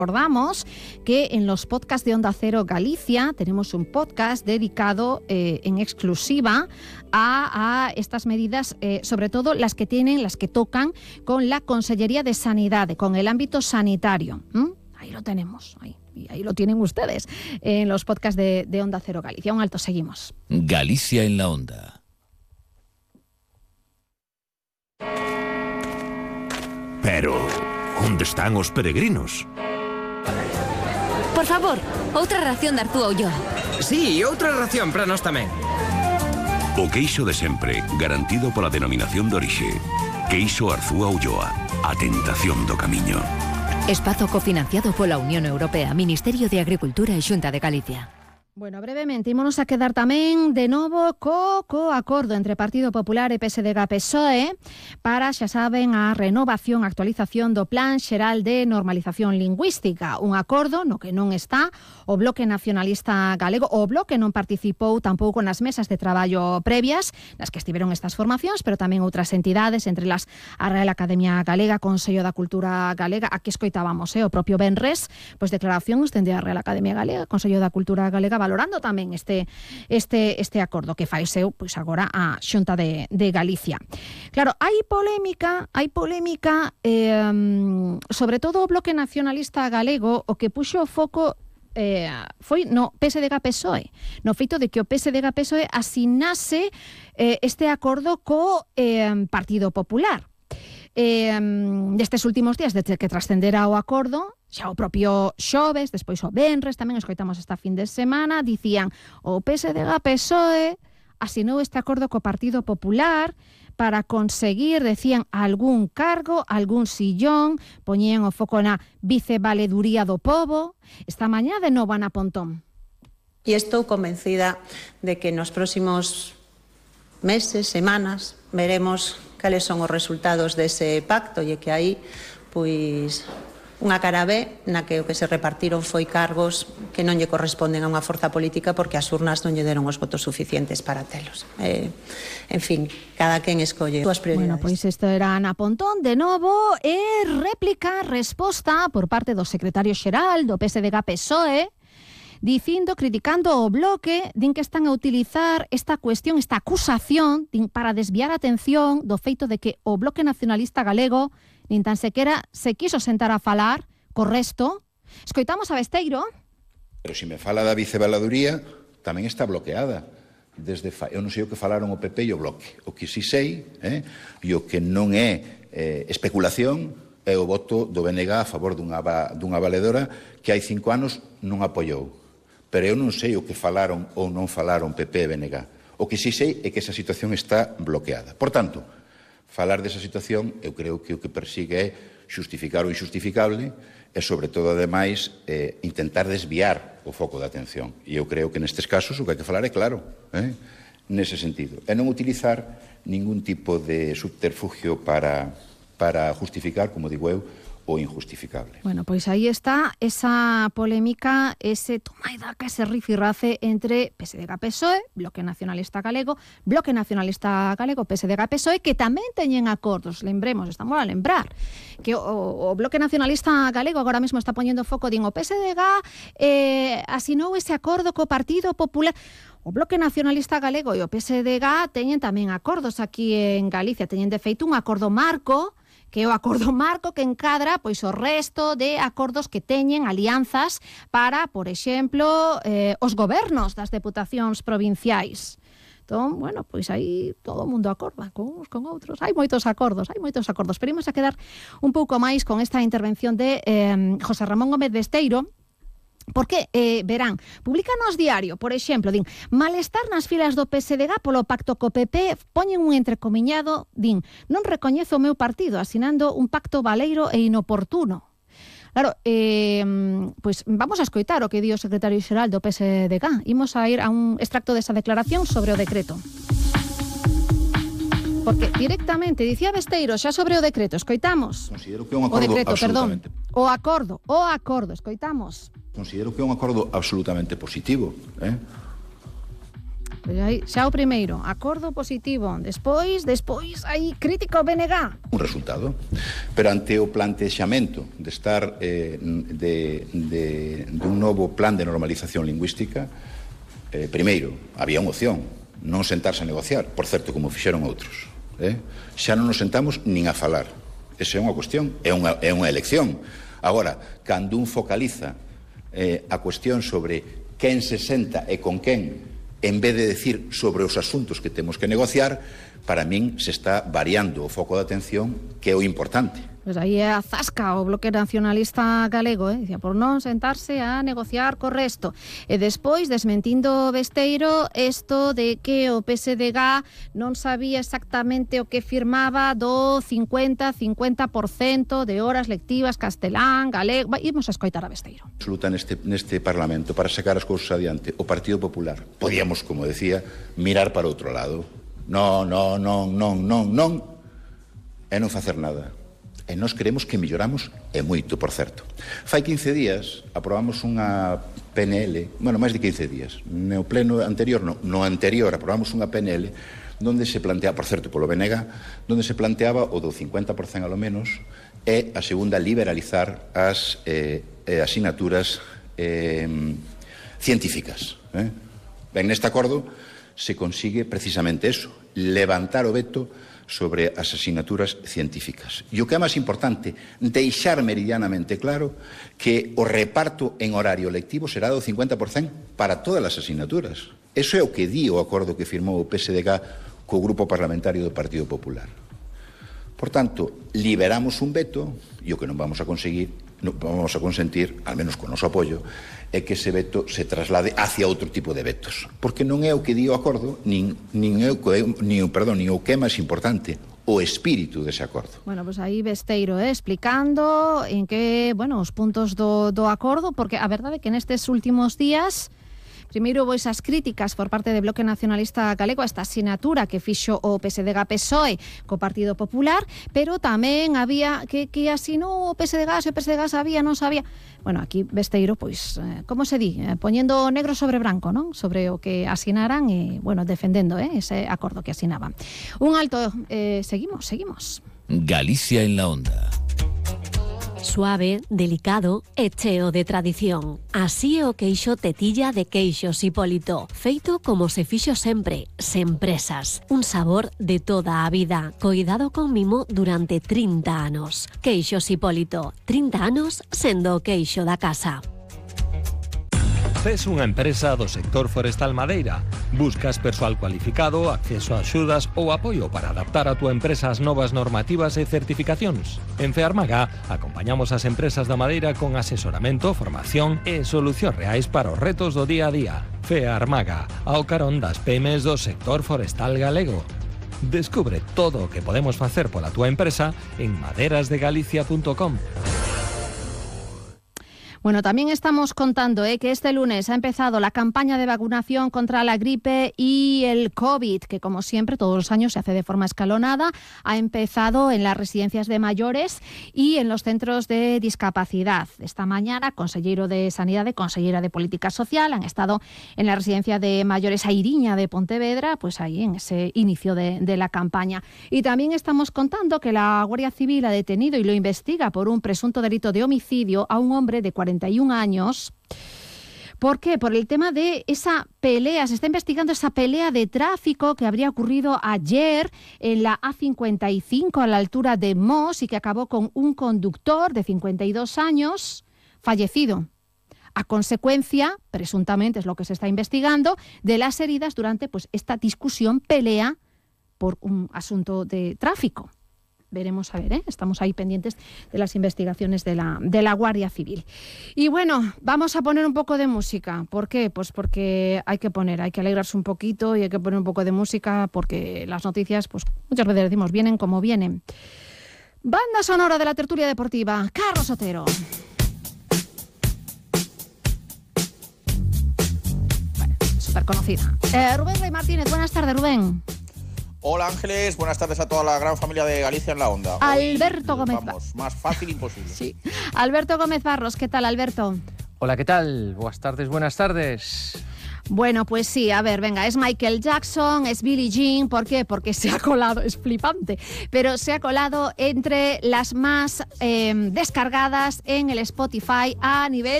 Recordamos que en los podcasts de Onda Cero Galicia tenemos un podcast dedicado en exclusiva a estas medidas, sobre todo las que tocan con la Consellería de Sanidad, con el ámbito sanitario. Ahí lo tenemos, ahí lo tienen ustedes en los podcasts de Onda Cero Galicia. Un alto, seguimos. Galicia en la Onda. Pero, onde están os peregrinos? Por favor, outra ración de Arzúa Ulloa. Sí, outra ración para nós tamén. O queixo de sempre, garantido pola denominación de orixe. Queixo Arzúa Ulloa, a tentación do camiño. Espazo cofinanciado pola Unión Europea, Ministerio de Agricultura e Xunta de Galicia. Bueno, brevemente, ímonos a quedar tamén de novo co acordo entre Partido Popular e PSDG-PSOE para, xa saben, a renovación, actualización do Plan Xeral de Normalización Lingüística. Un acordo no que non está o Bloque Nacionalista Galego. O Bloque non participou tampouco nas mesas de traballo previas, nas que estiveron estas formacións, pero tamén outras entidades, entre las a Real Academia Galega, Consello da Cultura Galega. Aquí escoitábamos o propio venres, pois declaracións dende a Real Academia Galega, Consello da Cultura Galega, valorando tamén este acordo que faiseu pois agora a Xunta de Galicia. Claro, hai polémica sobre todo o Bloque Nacionalista Galego, o que puxo o foco foi no PSDG-PSOE, no feito de que o PSDG-PSOE asinase este acordo co Partido Popular. Destes últimos días, desde que trascendera o acordo, xa o propio xoves, despois o venres, tamén escoitamos esta fin de semana, dicían o PSDG-PSOE asinou este acordo co Partido Popular para conseguir, decían, algún cargo, algún sillón, poñían o foco na vicevaleduría do pobo. Esta mañá de novo Ana Pontón. E estou convencida de que nos próximos meses, semanas, veremos cales son os resultados dese pacto e que aí, pois, unha cara B na que o que se repartiron foi cargos que non lle corresponden a unha forza política porque as urnas non lle deron os votos suficientes para telos. En fin, cada quen escolle as prioridades. Bueno, pois isto era Ana Pontón de novo e réplica, resposta por parte do secretario xeral do PSDG-PSOE, dicindo, criticando o Bloque, din que están a utilizar esta cuestión, esta acusación, din, para desviar a atención do feito de que o Bloque Nacionalista Galego nin tan sequera se quiso sentar a falar co resto. Escoitamos a Besteiro. Pero se me fala da vicevaladuría, tamén está bloqueada. Eu non sei o que falaron o PP e o Bloque. O que si sei, e o que non é especulación, é o voto do BNG a favor dunha valedora que hai 5 anos non apoiou. Pero eu non sei o que falaron ou non falaron PP e BNG. O que si sei é que esa situación está bloqueada. Por tanto, falar desa situación, eu creo que o que persigue é xustificar o injustificable e, sobre todo, ademais, intentar desviar o foco da atención. E eu creo que nestes casos o que hai que falar é claro, nese sentido. E non utilizar ningún tipo de subterfugio para justificar, como digo eu, o injustificable. Bueno, pois aí está esa polémica, ese toma e daca, ese rifirrafe entre PSDG-PSOE, Bloque Nacionalista Galego, PSDG-PSOE, que tamén teñen acordos, lembremos, estamos a lembrar, que o Bloque Nacionalista Galego agora mesmo está poñendo foco, din, o PSDG asinou ese acordo co Partido Popular. O Bloque Nacionalista Galego e o PSDG teñen tamén acordos aquí en Galicia, teñen de feito un acordo marco, que é o acordo marco que encadra pois o resto de acordos que teñen alianzas para, por exemplo, os gobernos das deputacións provinciais. Entón, bueno, pois aí todo o mundo acorda con uns con outros. Hai moitos acordos. Pero imos a quedar un pouco máis con esta intervención de José Ramón Gómez Besteiro, porque, verán, publican nos diario, por exemplo, din, malestar nas filas do PSDG polo pacto co PP, poñen un entrecomiñado, din, non recoñezo o meu partido, asinando un pacto baleiro e inoportuno. Claro, pois vamos a escoitar o que di o secretario xeral do PSDG. Imos a ir a un extracto desa declaración sobre o decreto. Porque directamente, dicía Besteiro, xa sobre o decreto, escoitamos. Considero que é un acordo absolutamente... O acordo, escoitamos. Considero que é un acordo absolutamente positivo. Pois aí, xa o primeiro, acordo positivo. Despois, aí, crítico BNG. Un resultado. Pero ante o plantexamento de estar de un novo plan de normalización lingüística, primeiro, había unha opción, non sentarse a negociar, por certo, como fixeron outros. Xa non nos sentamos nin a falar. Esa é unha cuestión, é unha elección. Agora, cando un focaliza a cuestión sobre quen se senta e con quen, en vez de decir sobre os asuntos que temos que negociar, para min se está variando o foco de atención, que é o importante. Pois aí é a zasca o Bloque Nacionalista Galego, dicía, por non sentarse a negociar co resto. E despois, desmentindo Besteiro, isto de que o PSDG non sabía exactamente o que firmaba do 50% de horas lectivas castelán, galego. Imos a escoitar a Besteiro. Absoluta neste Parlamento para sacar as cousas adiante o Partido Popular. Podíamos, como decía, mirar para outro lado. Non, e non facer nada. E nós queremos que melloramos e moito, por certo. Fai 15 días aprobamos unha PNL, máis de 15 días, no pleno anterior, no anterior aprobamos unha PNL donde se planteaba, por certo, polo BNG, donde se planteaba o do 50% a lo menos e a segunda liberalizar as asignaturas científicas. Ben, neste acordo se consigue precisamente eso, levantar o veto sobre as asignaturas científicas. E o que é máis importante, deixar meridianamente claro que o reparto en horario lectivo será do 50% para todas as asignaturas. Eso é o que di o acordo que firmou o PSDG co Grupo Parlamentario do Partido Popular. Por tanto, liberamos un veto e o que non vamos a conseguir, non vamos a consentir, al menos con noso apoio, é que ese veto se traslade hacia outro tipo de vetos. Porque non é o que di o acordo, nin o que é máis importante, o espírito dese acordo. Bueno, pois aí Besteiro explicando en que, os puntos do acordo, porque a verdade é que nestes últimos días primeiro houve esas críticas por parte do Bloque Nacionalista Galego a esta asignatura que fixo o PSDG-PSOE co Partido Popular, pero tamén había que asinou o PSDG, se o PSDG sabía, non sabía. Bueno, aquí Besteiro, pois, como se di? Poñendo negro sobre branco, non? Sobre o que asinaran e, defendendo ese acordo que asinaban. Un alto, seguimos. Galicia en la onda. Suave, delicado e cheo de tradición. Así é o queixo tetilla de Queixos Hipólito, feito como se fixo sempre, sen presas. Un sabor de toda a vida, coidado con mimo durante 30 anos. Queixos Hipólito, 30 anos sendo o queixo da casa. Tes unha empresa do sector forestal madeira. Buscas persoal cualificado, acceso a axudas ou apoio para adaptar a túa empresa ás novas normativas e certificacións. En Fearmaga acompañamos as empresas da madeira con asesoramento, formación e solucións reais para os retos do día a día. Fearmaga, ao carón das PMs do sector forestal galego. Descubre todo o que podemos facer pola túa empresa en maderasdegalicia.com. Bueno, también estamos contando que este lunes ha empezado la campaña de vacunación contra la gripe y el COVID, que como siempre todos los años se hace de forma escalonada. Ha empezado en las residencias de mayores y en los centros de discapacidad. Esta mañana, consellero de Sanidad y consellera de Política Social han estado en la residencia de mayores Airiña de Pontevedra, pues ahí en ese inicio de la campaña. Y también estamos contando que la Guardia Civil ha detenido y lo investiga por un presunto delito de homicidio a un hombre de 41 años. ¿Por qué? Por el tema de esa pelea. Se está investigando esa pelea de tráfico que habría ocurrido ayer en la A55 a la altura de Mos y que acabó con un conductor de 52 años fallecido. A consecuencia, presuntamente es lo que se está investigando, de las heridas durante esta discusión, pelea por un asunto de tráfico. Veremos a ver, estamos ahí pendientes de las investigaciones de la Guardia Civil. Y bueno, vamos a poner un poco de música. ¿Por qué? Pues porque hay que alegrarse un poquito y hay que poner un poco de música porque las noticias, muchas veces decimos, vienen como vienen. Banda sonora de la tertulia deportiva, Carlos Otero. Bueno, súper conocida. Rubén Rey Martínez, buenas tardes, Rubén. Hola Ángeles, buenas tardes a toda la gran familia de Galicia en la onda. Alberto Gómez. Vamos, más fácil imposible. Sí. Alberto Gómez Barros, ¿qué tal, Alberto? Hola, ¿qué tal? Buenas tardes. Bueno, pues sí, a ver, venga, es Michael Jackson, es Billie Jean, ¿por qué? Porque se ha colado, es flipante, pero se ha colado entre las más descargadas en el Spotify a nivel